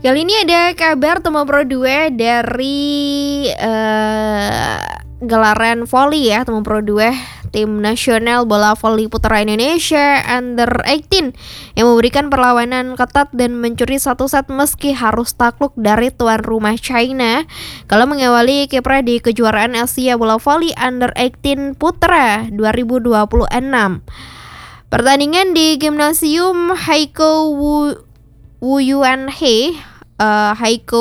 Kali ini ada kabar Teman Pro 2 dari gelaran voli ya, Teman Pro 2 tim nasional bola voli putra Indonesia Under 18 yang memberikan perlawanan ketat dan mencuri satu set meski harus takluk dari tuan rumah China kalau mengawali kiprah di kejuaraan Asia bola voli Under 18 putra 2026. Pertandingan di Gimnasium Haiko Wuyuanhe Haiko